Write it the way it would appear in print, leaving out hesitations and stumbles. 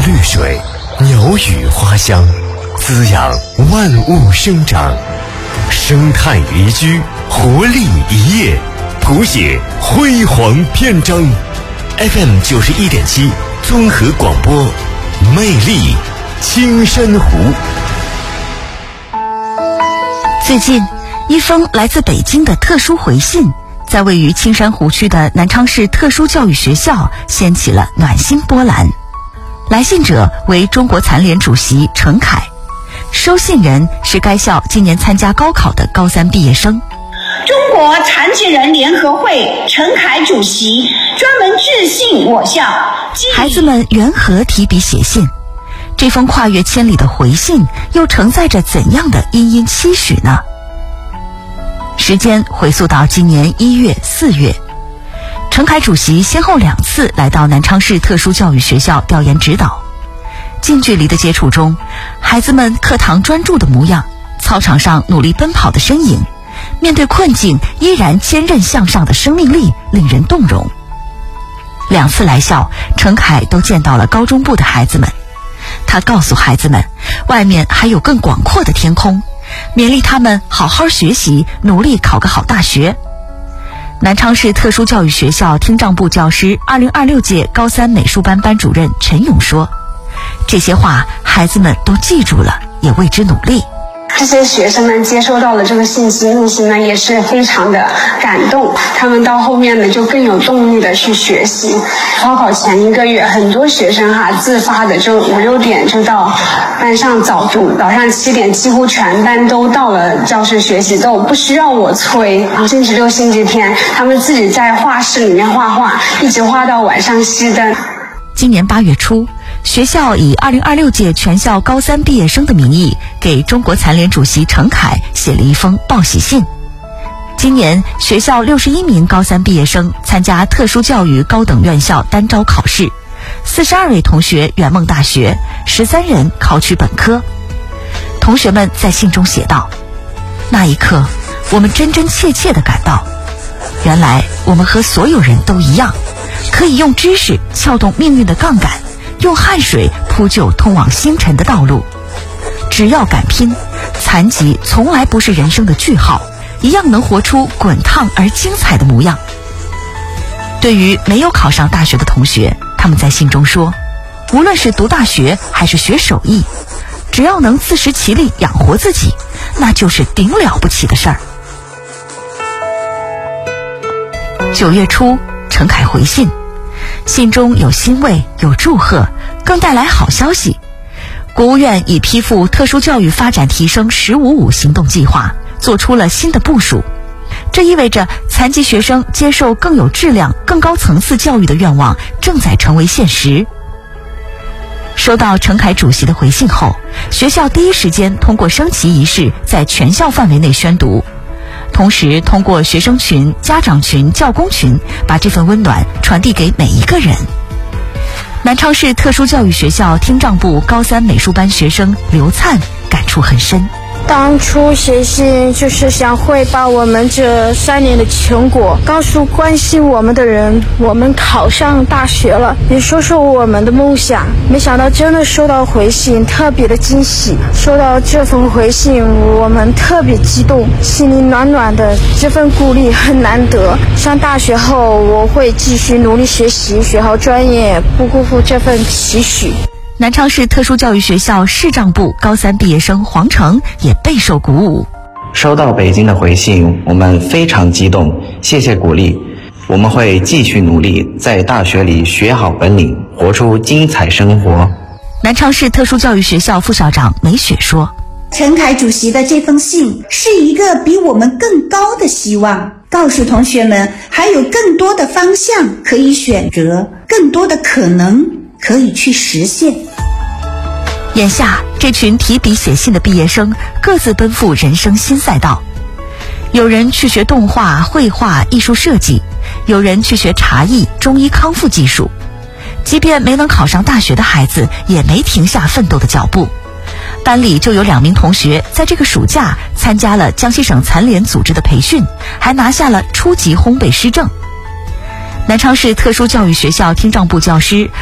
绿水，鸟语花香，滋养万物生长。生态宜居，活力一夜，谱写辉煌篇章。FM 91.7综合广播，魅力青山湖。 最近，一封来自北京的特殊回信，在位于青山湖区的南昌市特殊教育学校掀起了暖心波澜。来信者为中国残联主席陈凯，收信人是该校今年参加高考的高3毕业生。 中国残疾人联合会陈凯主席专门致信我校。 孩子们缘何提笔写信？这封跨越千里的回信又承载着怎样的殷殷期许呢？时间回溯到今年1月、4月，陈凯主席先后2次来到南昌市特殊教育学校调研指导。近距离的接触中，孩子们课堂专注的模样，操场上努力奔跑的身影，面对困境依然坚韧向上的生命力，令人动容。2次来校，陈凯都见到了高中部的孩子们。他告诉孩子们，外面还有更广阔的天空，勉励他们好好学习，努力考个好大学。南昌市特殊教育学校听障部教师2026届高3美术班班主任陈勇说，这些话孩子们都记住了，也为之努力。 这些学生们接收到了这个信息，内心呢也是非常的感动，他们到后面呢就更有动力的去学习。高考前1个月，很多学生自发的就5、6点就到班上早读，早上7点几乎全班都到了教室学习，都不需要我催。星期六、星期天，他们自己在画室里面画画，一直画到晚上熄灯。 今年8月初，学校以2026届全校高3毕业生的名义，给中国残联主席陈凯写了一封报喜信。今年学校61名高3毕业生参加特殊教育高等院校单招考试，42位同学圆梦大学，13人考取本科。同学们在信中写道，那一刻我们真真切切地感到，原来我们和所有人都一样，可以用知识撬动命运的杠杆，用汗水铺就通往星辰的道路。只要敢拼，残疾从来不是人生的句号，一样能活出滚烫而精彩的模样。对于没有考上大学的同学，他们在信中说，无论是读大学还是学手艺，只要能自食其力养活自己，那就是顶了不起的事儿。9月初，陈凯回信，信中有欣慰，有祝贺，更带来好消息。国务院已批复特殊教育发展提升“15+5”行动计划，做出了新的部署。这意味着残疾学生接受更有质量、更高层次教育的愿望正在成为现实。收到陈凯主席的回信后，学校第一时间通过升旗仪式在全校范围内宣读，同时通过学生群、家长群、教工群，把这份温暖传递给每一个人。南昌市特殊教育学校听障部高3美术班学生刘灿感触很深。 当初写信就是想汇报我们这3年的成果，告诉关心我们的人，我们考上大学了，也说说我们的梦想。没想到真的收到回信，特别的惊喜。收到这封回信，我们特别激动，心里暖暖的，这份鼓励很难得。上大学后，我会继续努力学习，学好专业，不辜负这份期许。 南昌市特殊教育学校视障部高3毕业生黄成也备受鼓舞。 收到北京的回信，我们非常激动，谢谢鼓励。我们会继续努力，在大学里学好本领，活出精彩生活。 南昌市特殊教育学校副校长梅雪说， 陈凯主席的这封信是一个比我们更高的希望，告诉同学们还有更多的方向可以选择，更多的可能可以去实现。 眼下这群提笔写信的毕业生各自奔赴人生新赛道，有人去学动画、绘画、艺术设计，有人去学茶艺、中医康复技术。即便没能考上大学的孩子也没停下奋斗的脚步。班里就有2名同学在这个暑假参加了江西省残联组织的培训，还拿下了初级烘焙师证。南昌市特殊教育学校听障部教师